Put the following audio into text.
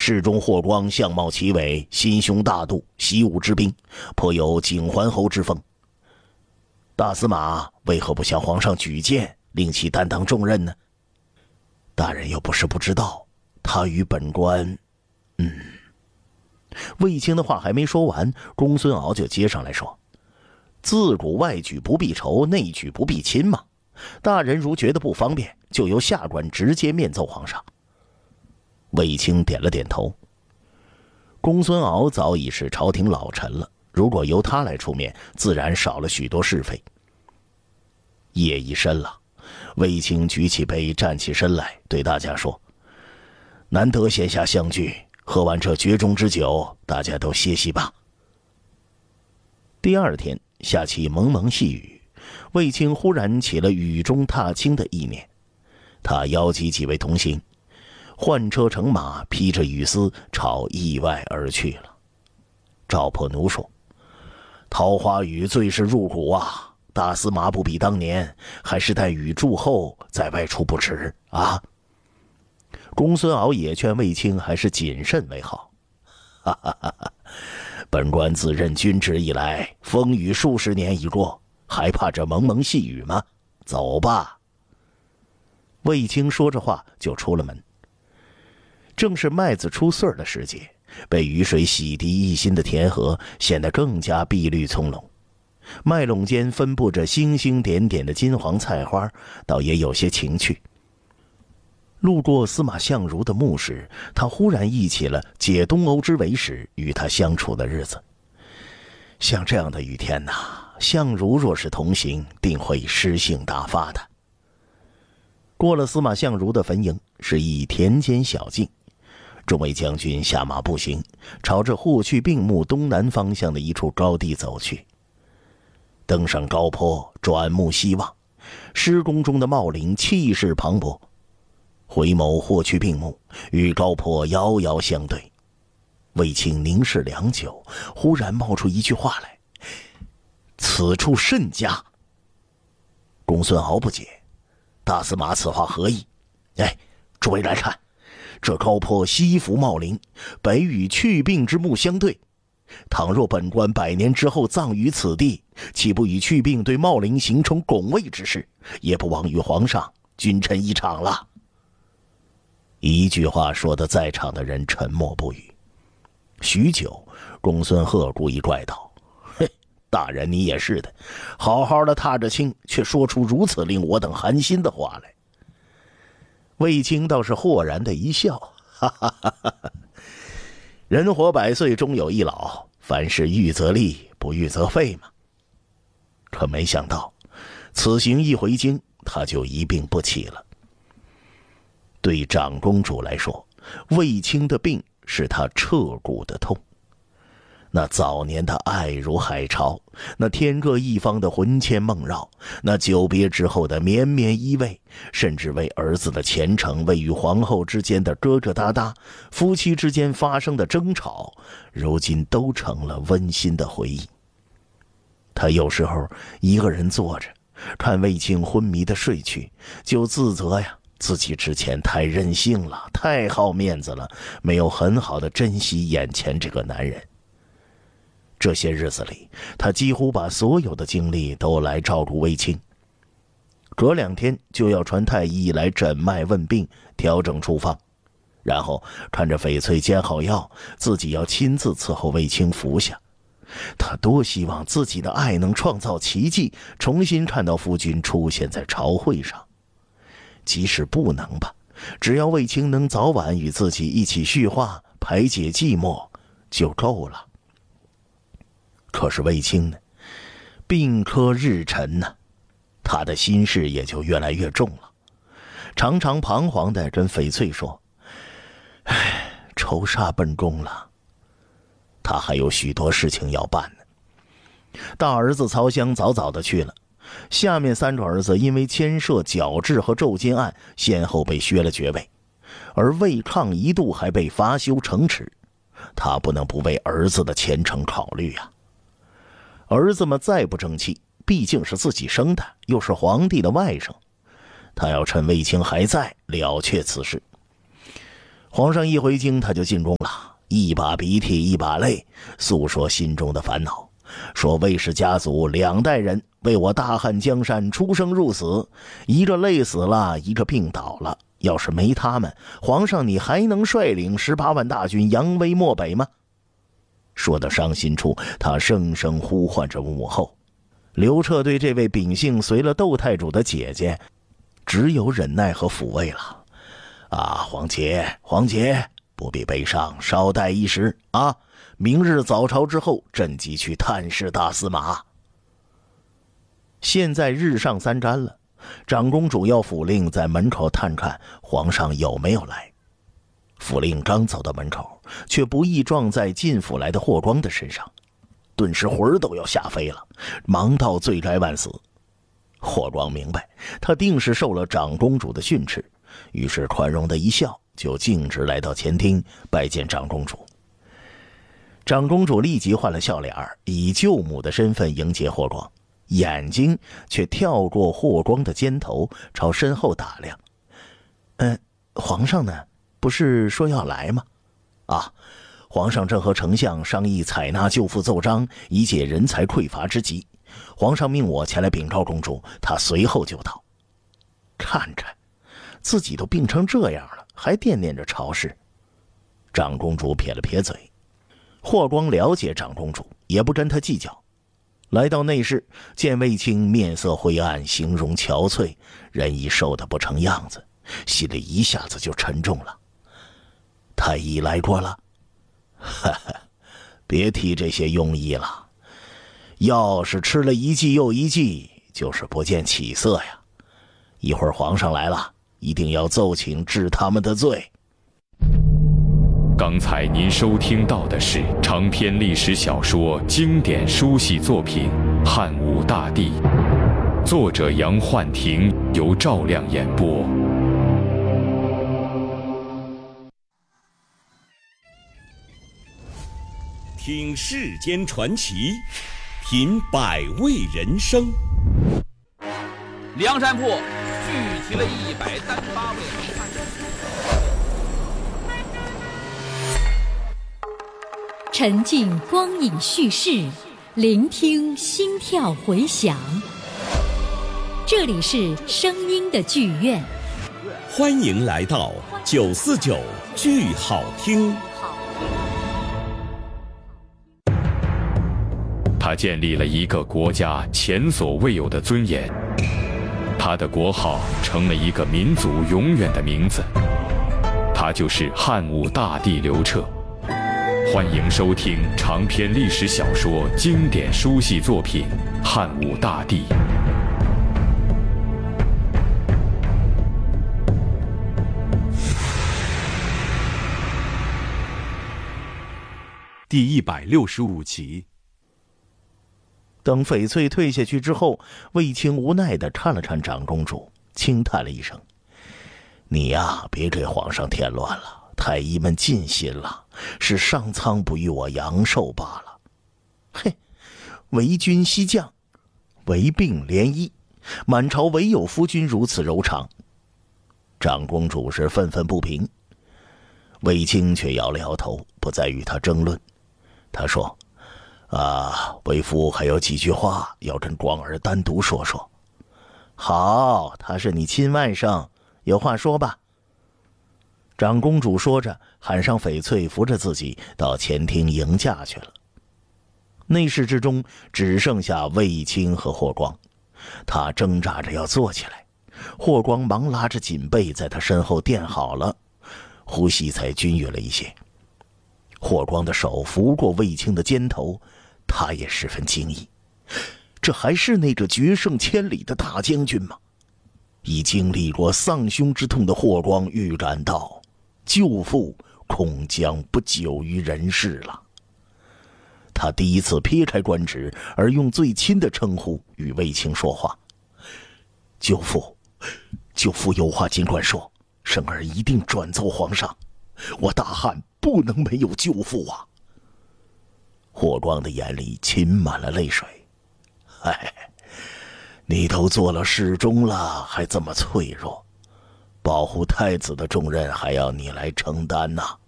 世中霍光相貌奇伟，心胸大度，习武之兵，颇有景桓侯之风。大司马为何不向皇上举荐，令其担当重任呢？大人又不是不知道，他与本官……卫青的话还没说完，公孙敖就接上来说：“自古外举不避仇，内举不避亲嘛。大人如觉得不方便，就由下官直接面奏皇上。”卫青点了点头。公孙敖早已是朝廷老臣了，如果由他来出面，自然少了许多是非。夜已深了，卫青举起杯，站起身来，对大家说：“难得闲暇相聚，喝完这绝中之酒，大家都歇息吧。”第二天下起蒙蒙细雨，卫青忽然起了雨中踏青的意念。他邀集几位同行，换车乘马，披着雨丝朝驿外而去了。赵破奴说：“桃花雨最是入骨啊！大司马不比当年，还是待雨住后再外出不迟啊。”公孙敖也劝卫青还是谨慎为好。哈哈哈哈！本官自任军职以来，风雨数十年已过，还怕这蒙蒙细雨吗？走吧。卫青说着话就出了门。正是麦子出穗的时节，被雨水洗涤一新的田河显得更加碧绿葱茏，麦垄间分布着星星点点的金黄菜花，倒也有些情趣。路过司马相如的墓时，他忽然忆起了解东欧之围时与他相处的日子。像这样的雨天相如若是同行，定会诗兴大发的。过了司马相如的坟茔，是一田间小径，众位将军下马步行，朝着霍去病墓东南方向的一处高地走去。登上高坡，转目西望，施宫中的茂林气势磅礴，回眸霍去病墓，与高坡遥遥相对。卫青凝视良久，忽然冒出一句话来：“此处甚佳。”公孙敖不解：“大司马此话何意？”诸位来看，这高坡西伏茂林，北与去病之墓相对。倘若本官100年之后葬于此地，岂不与去病对茂林形成拱卫之势，也不枉与皇上君臣一场了。一句话说得在场的人沉默不语。许久，公孙贺故意怪道：“大人你也是的，好好的踏着青，却说出如此令我等寒心的话来。”卫青倒是豁然的一笑：“哈哈哈哈！人活100岁，终有一老，凡事预则立，不预则废嘛。”可没想到，此行一回京，他就一病不起了。对长公主来说，卫青的病是他彻骨的痛。那早年的爱如海潮，那天各一方的魂牵梦绕，那久别之后的绵绵依偎，甚至为儿子的前程，为与皇后之间的疙疙瘩瘩，夫妻之间发生的争吵，如今都成了温馨的回忆。他有时候一个人坐着，看卫青昏迷的睡去，就自责自己之前太任性了，太好面子了，没有很好的珍惜眼前这个男人。这些日子里，他几乎把所有的精力都来照顾卫青。隔2天就要传太医来诊脉问病，调整处方，然后看着翡翠煎好药，自己要亲自伺候卫青服下。他多希望自己的爱能创造奇迹，重新看到夫君出现在朝会上。即使不能吧，只要卫青能早晚与自己一起叙话，排解寂寞就够了。可是卫青呢，病科日沉呢，他的心事也就越来越重了，常常彷徨地跟翡翠说：“仇杀本宫了。”他还有许多事情要办呢。大儿子曹襄早早地去了，下面3个儿子因为牵涉矫治和咒奸案，先后被削了爵位，而卫抗一度还被罚修城池。他不能不为儿子的前程考虑啊。儿子们再不争气，毕竟是自己生的，又是皇帝的外甥，他要趁卫青还在了却此事。 皇上一回京，他就进宫了，一把鼻涕一把泪，诉说心中的烦恼，说魏氏家族2代人为我大汉江山出生入死，一个累死了，一个病倒了，要是没他们，皇上你还能率领18万大军扬威漠北吗？说到伤心处，他声声呼唤着母后。刘彻对这位秉性随了窦太主的姐姐，只有忍耐和抚慰了。皇姐，不必悲伤，稍待一时啊！明日早朝之后，朕即去探视大司马。现在日上3竿了，长公主要府令在门口探看皇上有没有来。府令刚走到门口，却不意撞在进府来的霍光的身上，顿时魂儿都要吓飞了，忙道罪该万死。霍光明白，他定是受了长公主的训斥，于是宽容的一笑，就径直来到前厅拜见长公主。长公主立即换了笑脸，以舅母的身份迎接霍光，眼睛却跳过霍光的肩头，朝身后打量。皇上呢？不是说要来吗？皇上正和丞相商议采纳舅父奏章，以解人才匮乏之急。皇上命我前来禀告公主，他随后就到。看看，自己都病成这样了，还惦念着朝事。长公主撇了撇嘴。霍光了解长公主，也不跟她计较。来到内室，见卫青面色灰暗，形容憔悴，人已瘦得不成样子，心里一下子就沉重了。太医来过了？别提这些庸医了，药是吃了一剂又一剂，就是不见起色呀。一会儿皇上来了，一定要奏请治他们的罪。 刚才您收听到的是长篇历史小说经典书系作品《汉武大帝》，作者杨焕廷，由赵亮演播。 听世间传奇，品百味人生。 梁山泊聚集了138位好汉。 沉浸光影叙事，聆听心跳回响。这里是声音的剧院， 欢迎来到949剧好听。 他建立了一个国家前所未有的尊严，他的国号成了一个民族永远的名字，他就是汉武大帝刘彻。欢迎收听长篇历史小说经典书系作品《汉武大帝》。 第165集。 等翡翠退下去之后，卫青无奈地看了看长公主，轻叹了一声：“你呀，别给皇上添乱了。太医们尽心了，是上苍不与我阳寿罢了。”嘿，为君西降，为病怜医，满朝唯有夫君如此柔肠。长公主是愤愤不平，卫青却摇了摇头，不再与他争论。他说：“为夫还有几句话要跟广儿单独说说。”“好，他是你亲外甥，有话说吧。”长公主说着，喊上翡翠，扶着自己到前厅迎驾去了。内室之中只剩下卫青和霍光，他挣扎着要坐起来，霍光忙拉着锦被在他身后垫好了，呼吸才均匀了一些。霍光的手拂过卫青的肩头，他也十分惊异，这还是那个决胜千里的大将军吗？已经历过丧兄之痛的霍光预感到舅父恐将不久于人世了。他第一次撇开官职，而用最亲的称呼与卫青说话：“舅父有话尽管说，生儿一定转奏皇上，我大汉不能没有舅父啊。”霍光的眼里噙满了泪水。你都做了侍中了，还这么脆弱， 保护太子的重任还要你来承担呐。